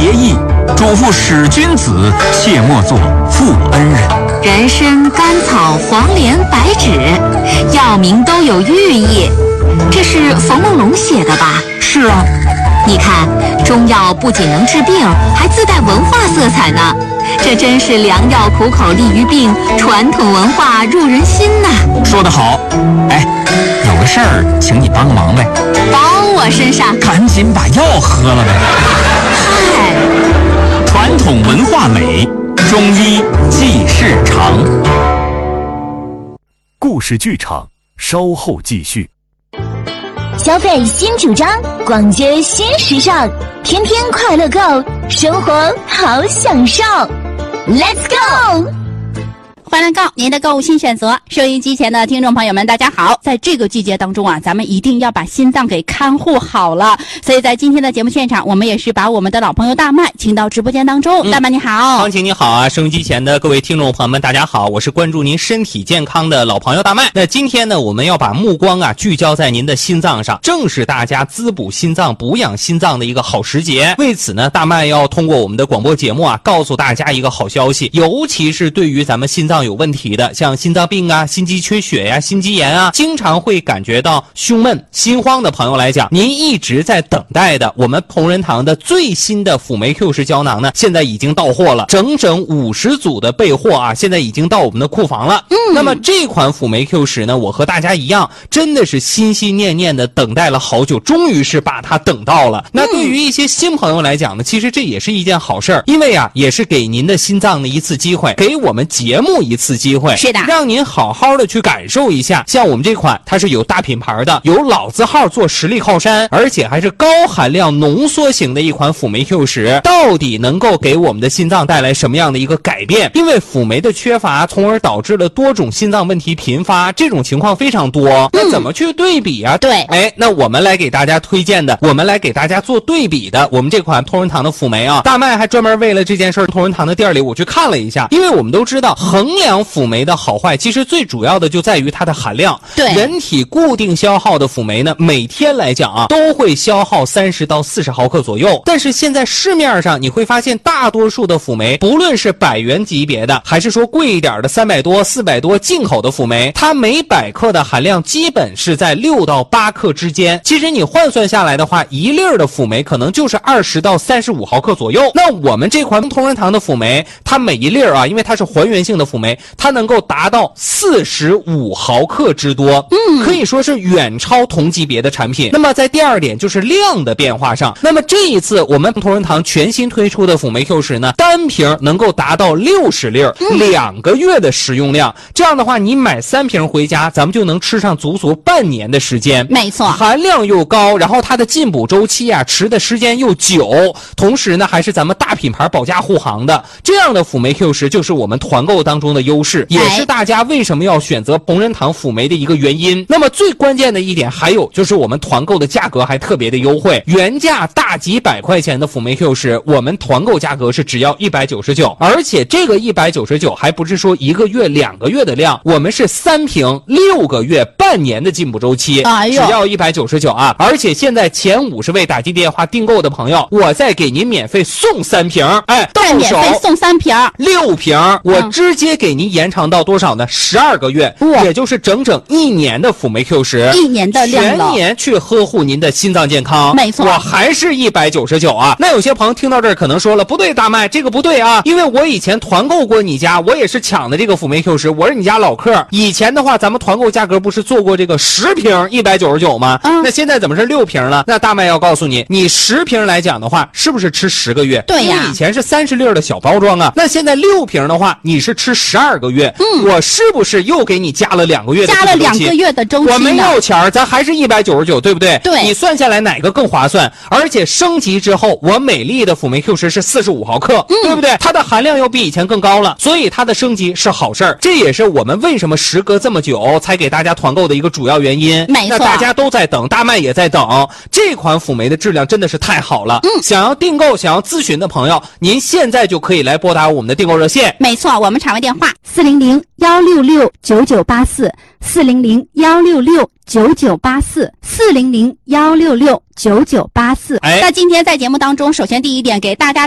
节义，嘱咐使君子切莫做负恩人。 人参、甘草、黄连、白芷，药名都有寓意。这是冯梦龙写的吧？ 是啊。 你看，中药不仅能治病，还自带文化色彩呢。这真是良药苦口利于病，传统文化入人心呐。 说得好。哎，有个事儿，请你帮个忙呗。 包我身上。 赶紧把药喝了呗。 嗨， 传统文化美，中医记事长。 故事剧场稍后继续。 消费新主张，逛街新时尚，天天快乐购，生活好享受。Let's go！ 欢乐购，您的购物新选择。收音机前的听众朋友们，大家好！在这个季节当中啊，咱们一定要把心脏给看护好了。所以在今天的节目现场，我们也是把我们的老朋友大麦请到直播间当中。大麦你好， 方晴你好啊！收音机前的各位听众朋友们，大家好，我是关注您身体健康的老朋友大麦。那今天呢，我们要把目光啊聚焦在您的心脏上，正是大家滋补心脏、补养心脏的一个好时节。为此呢，大麦要通过我们的广播节目啊，告诉大家一个好消息，尤其是对于咱们心脏有问题的，像心脏病啊、心肌缺血呀、心肌炎啊，经常会感觉到胸闷、心慌的朋友来讲，您一直在等待的我们同仁堂的最新的辅酶 Q 十胶囊呢，现在已经到货了，整整50组的备货啊，现在已经到我们的库房了。那么这款辅酶 Q 十呢，我和大家一样，真的是心心念念的等待了好久，终于是把它等到了。那对于一些新朋友来讲呢，其实这也是一件好事儿，因为啊，也是给您的心脏的一次机会，给我们节目一次机会， 是的， 让您好好的去感受一下。像我们这款，它是有大品牌的，有老字号做实力靠山，而且还是高含量浓缩型的一款辅酶 Q 十，到底能够给我们的心脏带来什么样的一个改变？因为辅酶的缺乏，从而导致了多种心脏问题频发，这种情况非常多。那怎么去对比啊？ 对， 哎，那我们来给大家推荐的，我们来给大家做对比的，我们这款同仁堂的辅酶啊，大麦还专门为了这件事儿，同仁堂的店里我去看了一下，因为我们都知道衡量辅酶的好坏，其实最主要的就在于它的含量。 对， 人体固定消耗的辅酶呢，每天来讲啊，都会消耗30到40毫克左右。但是现在市面上你会发现，大多数的辅酶，不论是100元级别的，还是说贵一点的300多、400多进口的辅酶，它每100克的含量基本是在6到8克之间。其实你换算下来的话，一粒的辅酶可能就是20到35毫克左右。那我们这款同仁堂的辅酶，它每一粒啊，因为它是还原性的辅酶，它能够达到45毫克之多，可以说是远超同级别的产品。那么在第二点就是量的变化上，那么这一次我们同仁堂全新推出的辅酶 Q 十呢，单瓶能够达到60粒，2个月的食用量。这样的话，你买3瓶回家，咱们就能吃上足足半年的时间。 没错， 含量又高，然后它的进补周期啊，持的时间又久，同时呢，还是咱们大品牌保驾护航的。这样的辅酶 Q 十就是我们团购当中的优势，也是大家为什么要选择同仁堂辅酶的一个原因。那么最关键的一点还有就是我们团购的价格还特别的优惠，原价大几百块钱的辅酶 Q 十，我们团购价格是只要199，而且这个199还不是说1个月、2个月的量，我们是3瓶6个月、半年的进补周期，只要199啊！而且现在前50位打进电话订购的朋友，我再给您免费送3瓶，哎，到手免费送3瓶 ，6瓶，我直接给您延长到多少呢？12个月，也就是整整1年的辅酶 Q 十 ，1年的量了， 全年去呵护您的心脏健康。 没错， 我还是199啊！那有些朋友听到这儿可能说了，不对，大麦这个不对啊，因为我以前团购过你家，我也是抢的这个辅酶 Q 十，我是你家老客。以前的话，咱们团购价格不是做过这个10瓶199吗？那现在怎么是6瓶了？那大麦要告诉你，你10瓶来讲的话，是不是吃10个月？ 对呀， 因为以前是30粒的小包装啊，那现在6瓶的话，你是吃12个月。我是不是又给你加了2个月的周期？ 加了2个月的周期？ 我没有钱儿，咱还是199，对不对？ 对， 你算下来哪个更划算？而且升级之后，我美丽的辅酶 Q 十是45毫克，对不对？它的含量又比以前更高了，所以它的升级是好事儿。这也是我们为什么时隔这么久才给大家团购的一个主要原因。 没错， 那大家都在等，大麦也在等。这款辅酶的质量真的是太好了。想要订购、想要咨询的朋友，您现在就可以来拨打我们的订购热线。 没错，我们场外电话400-166-9984，400-166-9984，400-166-9984。那今天在节目当中，首先第一点给大家